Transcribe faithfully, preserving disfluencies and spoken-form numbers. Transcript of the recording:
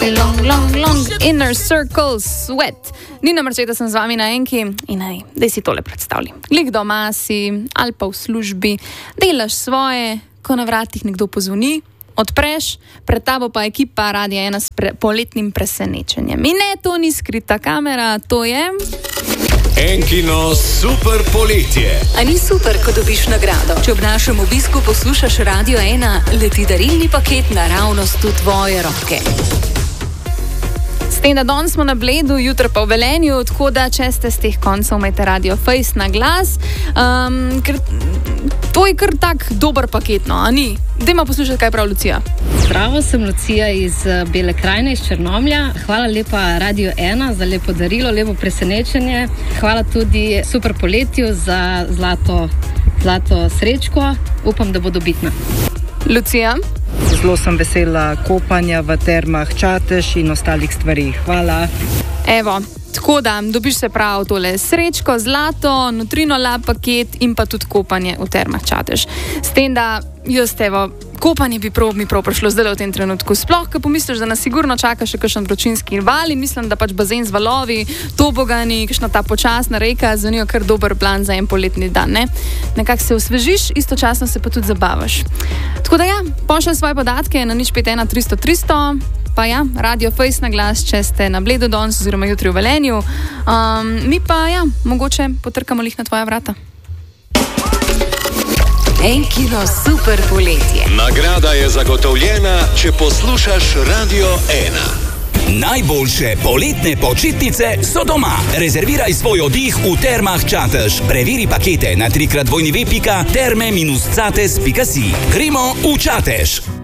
Long, long, long inner circle sweat. Nina Marčeta sem z vami na Enki in naj, daj si tole predstavljaj. Lik doma si ali pa v službi, delaš svoje, ko na vratih nekdo pozvoni, odpreš, pred tabo pa ekipa Radia ena s pre, poletnim presenečenjem. In ne, to ni skrita kamera, to je... Enkino super poletje. A ni super, ko dobiš nagrado? Če ob našem obisku poslušaš Radio ena, leti darilni paket naravnost v tvoje roke. S tem, da danes smo na Bledu, jutro pa v Velenju, tako da če ste z teh koncev, imejte Radio Face na glas. Um, ker to je kar tak dober paket, no, a ni? Dajmo poslušati, kaj prav Lucija. Zdravo, sem Lucija iz Bele krajine, iz Črnomlja. Hvala lepa Radio ena za lepo darilo, lepo presenečenje. Hvala tudi super poletju za zlato, zlato srečko. Upam, da bo dobitna. Lucija? Zelo sem vesela kopanja v termah Čatež in ostalih stvari. Hvala. Evo, tako da dobiš se prav tole srečko, zlato, Nutrino Lab paket in pa tudi kopanje v termah Čatež. S tem, da jaz evo, kopanje bi prav, mi prav prišlo zdaj v tem trenutku. Sploh, ko pomisliš, da nas sigurno čaka še kakšen vročinski val in mislim, da pač bazen z valovi, tobogani, kakšna ta počasna reka, zvonijo kar dober plan za en poletni dan, ne? Nekako se osvežiš, istočasno se pa tudi zabavaš. Tako da ja, pošlji svoje podatke na nič pet ena tristo tristo, pa ja, Radio Face na glas, če ste na Bledu danes oziroma jutri v Velenju. Um, mi pa ja, mogoče potrkamo lih na tvoja vrata. Enkino super poletje. Nagrada je zagotovljena, če poslušaš Radio ena. Najboljše poletne počitnice so doma. Rezerviraj svoj oddih v termah Čatež. Preveri pakete na trikrat dvojni ve pika terme minus cates pika si. Gremo v Čatež.